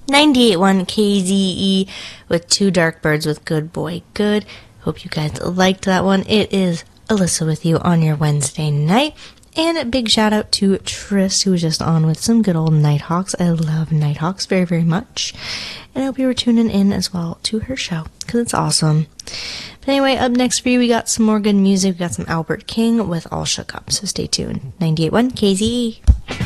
98.1 KZE with Two Dark Birds with Good Boy Good. Hope you guys liked that one. It is Alyssa with you on your Wednesday night. And a big shout out to Tris, who was just on with some good old Nighthawks. I love Nighthawks very, very much. And I hope you were tuning in as well to her show, because it's awesome. But anyway, up next for you, we got some more good music. We got some Albert King with All Shook Up. So stay tuned. 98.1 KZE.